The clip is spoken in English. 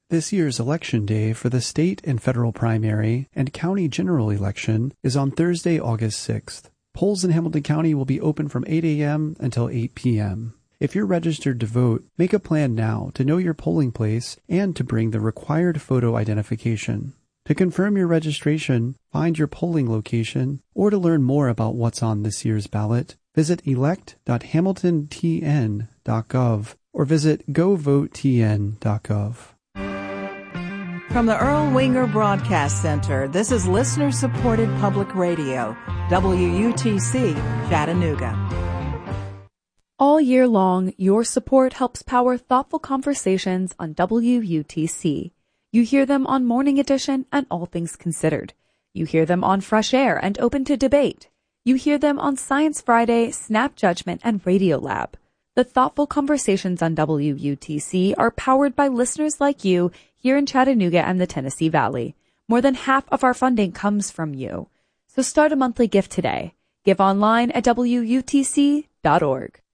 This year's election day for the state and federal primary and county general election is on Thursday, August 6th. Polls in Hamilton County will be open from 8 a.m. until 8 p.m. If you're registered to vote, make a plan now to know your polling place and to bring the required photo identification. To confirm your registration, find your polling location, or to learn more about what's on this year's ballot, visit elect.hamiltontn.gov or visit govotetn.gov. From the Earl Winger Broadcast Center, this is listener-supported public radio, WUTC, Chattanooga. All year long, your support helps power thoughtful conversations on WUTC. You hear them on Morning Edition and All Things Considered. You hear them on Fresh Air and Open to Debate. You hear them on Science Friday, Snap Judgment, and Radio Lab. The thoughtful conversations on WUTC are powered by listeners like you here in Chattanooga and the Tennessee Valley. More than half of our funding comes from you. So start a monthly gift today. Give online at WUTC.org.